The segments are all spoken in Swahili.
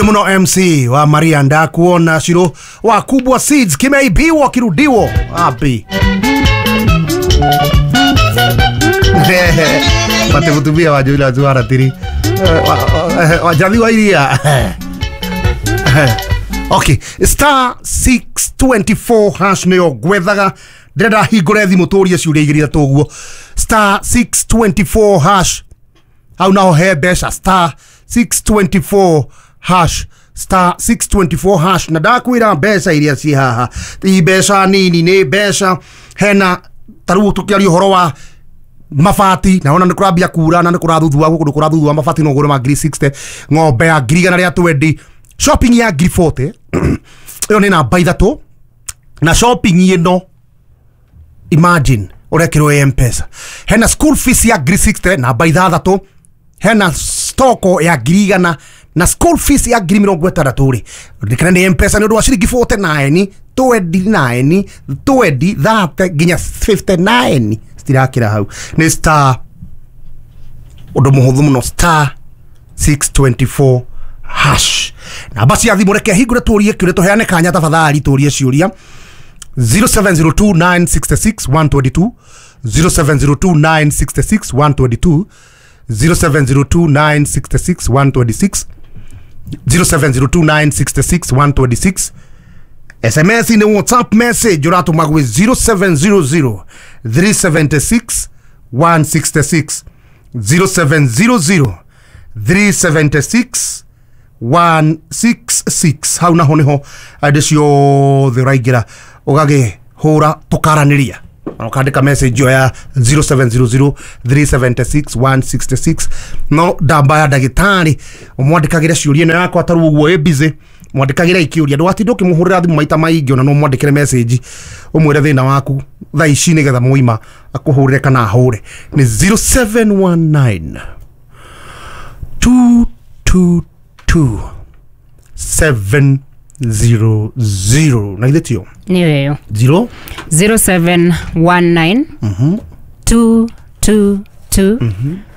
Muno MC wa Maria ndakuona shiro wa kubwa seeds kimeibiwa kirudiwo api pate kutubia wajula zuara tiri wajabiwa iria. Okay, star 624 hash neo gwethaga ndenda hingore thimu turie ciuria igirira toguo star 624 hash au naho he besha star 624 hash star 624 hash na dakwira besha iria ci haha ti besha nini ni besha hena taru tukiario horo wa mafati naona ni kurabia kura na ni kurathuthuwa guku kurathuthuwa mafati no gore ma 60 ng'ombe ya ngiriga na ria 20 shopping ya 40 yo ni na baithato na shopping ino imagine urekirwo M-Pesa hena school fees ya 60 na baithato hena stoko ya ngiriga na school fees ya 60 ri ndikana ni M-Pesa ni ndo ciringi 49 29 30 ginya 59 stirakira hau ni star odo muhuthu muno star 624 hash na basi athi mureke higure turie kire tuheane kanya tafadhali turie ciuria 0702966122 0702966122 0702966126 0702966126 SMS in the WhatsApp message uratuma gwe 0700 376 166 0700 376 166 hauna honeho adesio the raigira ogage hora tokaraniria ukandika message ya 0700 376 166 no damba ya dagitari umwandikagira ciuria no yakwa taru uguo busy mwandikagira ikiuria ndwatindo kimuhurira thimu maita maingi ona no mwandikire message umwire thina waku thaa ici nigetha muima akuhurire kana ahure ni 0719 222 700 na idetio niweyo 0719 222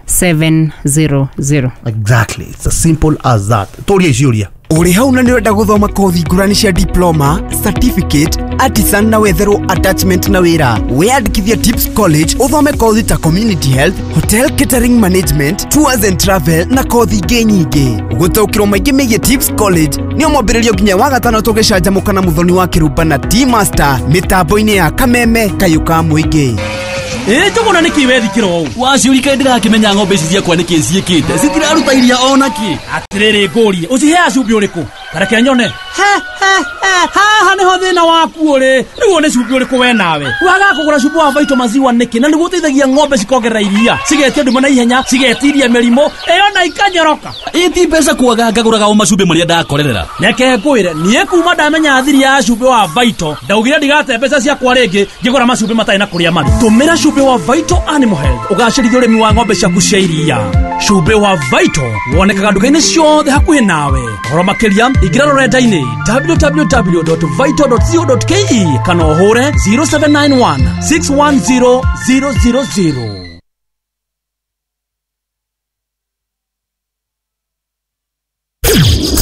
700 exactly, it's as simple as that. Toria icuria uri hau na nirenda guthoma kothi ngurani cia diploma, certificate, artisan na wetherwo attachment na wira wiyandikithia Tips College uthome kothi ta community health, hotel catering management, tours and travel na kothi ingĩ nyingĩ gutaukirwo maingĩ megie Tips College nĩ mwambĩrĩrio nginya wa gatano tũgĩcanjamũka na muthoni wa kĩrumba na T-Master mitambo-inĩ ya Kameme kayuka mũingĩ. Njogona niki wethikiro waciurika ndirakimenya ng'ombe ici ciakwa niki ciĩkĩte citiraruta iria onaki atiriri ngũrie ucihe acumbi ũrĩkũ tareke nyone haha nĩho thĩna waku ũrĩ rĩu nĩ cumbi ũrĩkũ we nawe waga kũgũra cumbi wa Vito maziwa niki na nĩguo ũteithagia ng'ombe cikongerera iria cigetia nduma na ihenya cigetiria mĩrimũ ĩyo na ikanyoroka ĩti mbeca kwaga ngagũraga o macumbi marĩa ndakorerera reke ngwĩre niĩ kuma ndamenya thiri ya cumbi wa Vito ndaugire ndigate mbeca ciakwa rĩngĩ ngĩgũra macumbi matarĩ na kũrĩa marĩ tũmĩra cumbi wa Vito Animal Health ugacirithia ũrĩmi wa ng'ombe ciaku cia iria cumbi wa Vito wonekaga nduka-inĩ ciothe hakuhĩ nawe horo makĩria ingĩra rũrenda-inĩ www.vito.co.ke kana ũhũre 0791 610 000